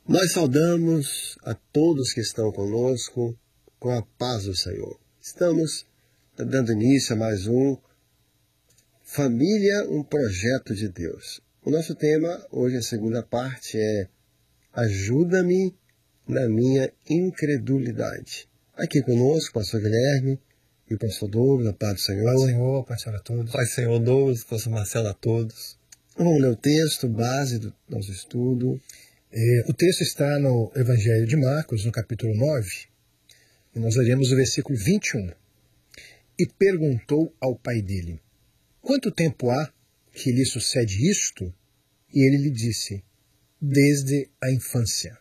Nós saudamos a todos que estão conosco com a paz do Senhor. Estamos dando início a mais um Família, um projeto de Deus. O nosso tema hoje, a segunda parte, é Ajuda-me na minha incredulidade. Aqui conosco, o pastor Guilherme e o pastor Douglas, a paz do Senhor. Paz do Senhor, pastor a todos. Pai Senhor Douglas, pastor Marcelo a todos. Vamos ler o texto base do nosso estudo. O texto está no Evangelho de Marcos, no capítulo 9, e nós leremos o versículo 21. E perguntou ao pai dele: quanto tempo há que lhe sucede isto? E ele lhe disse: desde a infância.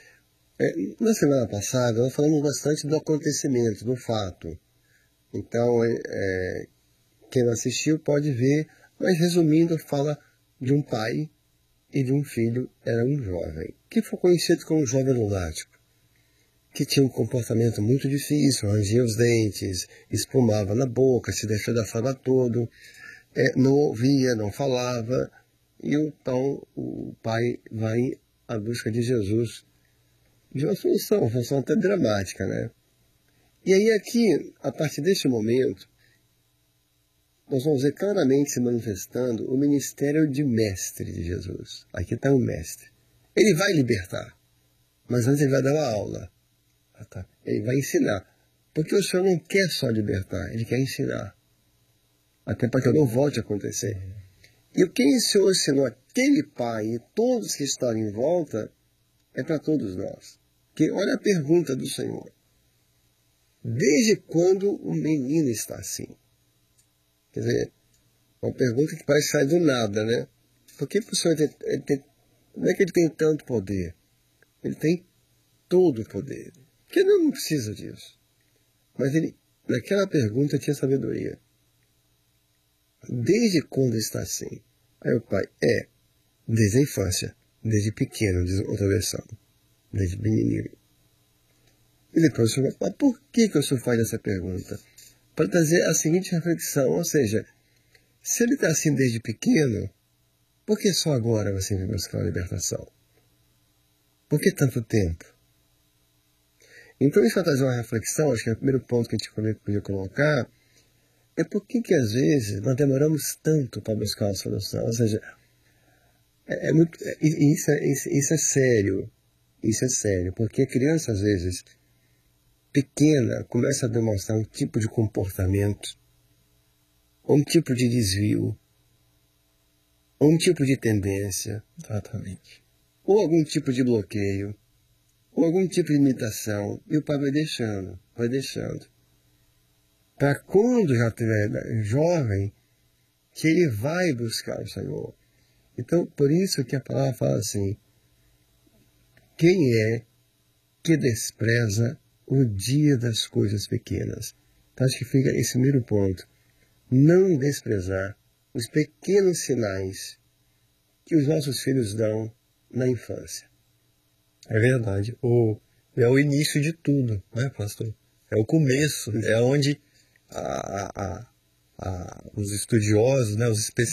Na semana passada, nós falamos bastante do acontecimento, do fato. Então, quem não assistiu pode ver, mas resumindo, fala de um pai e de um filho, era um jovem, que foi conhecido como jovem lunático, que tinha um comportamento muito difícil, rangia os dentes, espumava na boca, se deixou da forma toda, não ouvia, não falava, e então o pai vai à busca de Jesus, de uma solução até dramática, né? E aí aqui, a partir deste momento, nós vamos ver claramente se manifestando o ministério de mestre de Jesus. Aqui está o mestre. Ele vai libertar, mas antes ele vai dar uma aula. Ele vai ensinar. Porque o Senhor não quer só libertar, ele quer ensinar. Até para que não volte a acontecer. E o que o Senhor ensinou aquele pai e todos que estão em volta é para todos nós. Porque olha a pergunta do Senhor. Desde quando o menino está assim? Quer dizer, uma pergunta que parece sair do nada, né? Por que o Senhor não é que ele tem tanto poder? Ele tem todo o poder. Porque ele não precisa disso. Mas ele, naquela pergunta, tinha sabedoria. Desde quando está assim? Aí o pai, desde a infância, desde pequeno, diz outra versão, desde menino. E depois o Senhor, mas por que o Senhor faz essa pergunta? Para trazer a seguinte reflexão, ou seja, se ele está assim desde pequeno, por que só agora você vai buscar a libertação? Por que tanto tempo? Então isso vai trazer uma reflexão, acho que é o primeiro ponto que a gente podia colocar, é por que às vezes nós demoramos tanto para buscar uma solução, ou seja, isso é sério, porque a criança às vezes pequena começa a demonstrar um tipo de comportamento, ou um tipo de desvio, ou um tipo de tendência, Exatamente. ou algum tipo de bloqueio, ou algum tipo de imitação, e o pai vai deixando. Para quando já estiver jovem, que ele vai buscar o Senhor. Então, por isso que a palavra fala assim, quem é que despreza o dia das coisas pequenas? Então, acho que fica esse primeiro ponto. Não desprezar os pequenos sinais que os nossos filhos dão na infância. É verdade. É o início de tudo, né, pastor? É o começo. É onde os estudiosos, né, os